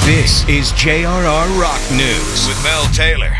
This is JRR Rock News with Mel Taylor.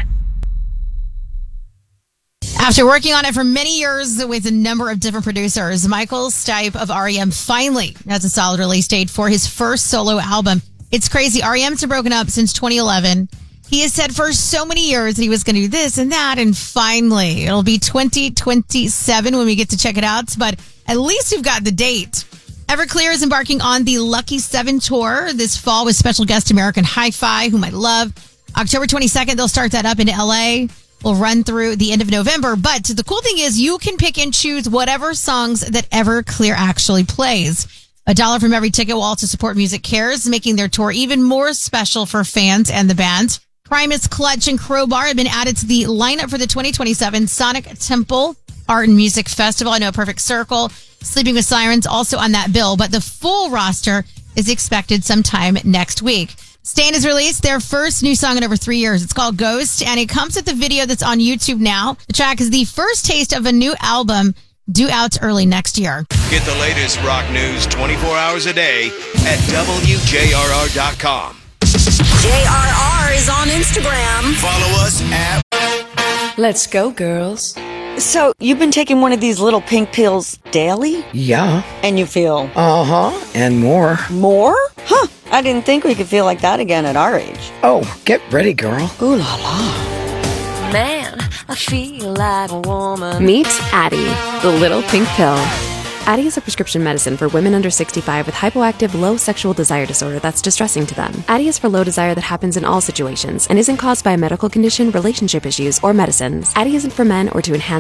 After working on it for many years with a number of different producers, Michael Stipe of REM finally has a solid release date for his first solo album. It's crazy. REM's been broken up since 2011. He has said for so many years that he was going to do this and that, and finally, it'll be 2027 when we get to check it out, but at least we've got the date. Everclear is embarking on the Lucky 7 tour this fall with special guest American Hi-Fi, whom I love. October 22nd, they'll start that up in LA. Will run through the end of November. But the cool thing is you can pick and choose whatever songs that Everclear actually plays. $1 from every ticket will also support Music Cares, making their tour even more special for fans and the band. Primus, Clutch, and Crowbar have been added to the lineup for the 2027 Sonic Temple Art and Music Festival. I know Perfect Circle, Sleeping with Sirens also on that bill, but the full roster is expected sometime next week. Stain has released their first new song in over 3 years. It's called Ghost, and it comes with the video that's on YouTube now. The track is the first taste of a new album due out early next year. Get the latest rock news 24 hours a day at WJRR.com. JRR is on Instagram. Follow us at Let's go, girls. So, you've been taking one of these little pink pills daily? Yeah. And you feel? Uh-huh. And more. More? Huh. I didn't think we could feel like that again at our age. Oh, get ready, girl. Ooh la la. Man, I feel like a woman. Meet Addyi, the little pink pill. Addyi is a prescription medicine for women under 65 with hypoactive low sexual desire disorder that's distressing to them. Addyi is for low desire that happens in all situations and isn't caused by a medical condition, relationship issues, or medicines. Addyi isn't for men or to enhance